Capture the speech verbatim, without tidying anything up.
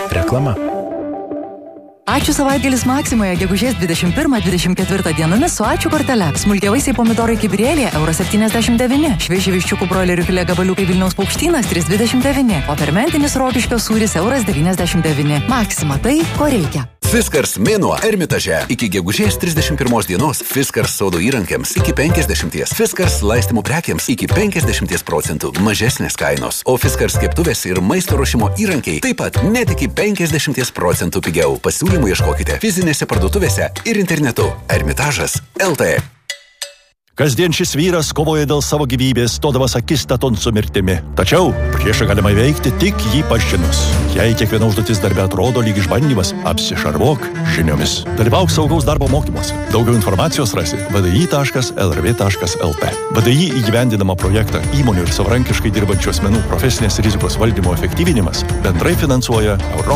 Reklama. Ačiū savaitgalis Maksimoje, gegužės dvidešimt pirmą dvidešimt ketvirtą dienomis su ačiū kortele. Smulkiavaisiai pomidorai kibirėlė euro septyniasdešimt devyni, švieži viščiukų broilerių filė gabaliukai Vilniaus Paukštynas trys dvidešimt devyni, o fermentinis Rokiškio sūris euras devyniasdešimt devyni. Maksima tai, ko reikia. Fiskars mėnuo Ermitaže. Iki gegužės trisdešimt pirmos dienos Fiskars sodo įrankiams iki penkiasdešimt, Fiskars laistymų prekiams iki penkiasdešimt procentų mažesnės kainos, o Fiskars keptuvės ir maisto ruošimo įrankiai taip pat net iki penkiasdešimt procentų pigiau. Pasiūlymų ieškokite fizinėse parduotuvėse ir internetu. Ermitažas L T. Kasdien šis vyras kovoja dėl savo gyvybės, stodamas akistaton su mirtimi. Tačiau priešą galima įveikti tik jį pažinus. Jei kiekviena užduotis darbe atrodo lyg išbandymas, apsišarvuok žiniomis. Dalyvauk saugaus darbo mokymuose. Daugiau informacijos rasi v d i taškas l r v taškas l t. v d i įgyvendinamą projektą įmonių ir savarankiškai dirbančių asmenų profesinės rizikos valdymo efektyvinimas bendrai finansuoja Europos